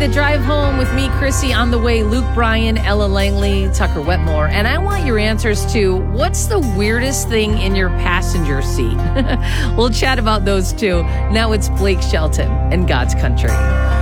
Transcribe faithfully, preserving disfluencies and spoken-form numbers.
The Drive Home with me, Chrissy, on the way. Luke Bryan, Ella Langley, Tucker Wetmore. And I want your answers to what's the weirdest thing in your passenger seat? We'll chat about those too. Now it's Blake Shelton and God's Country.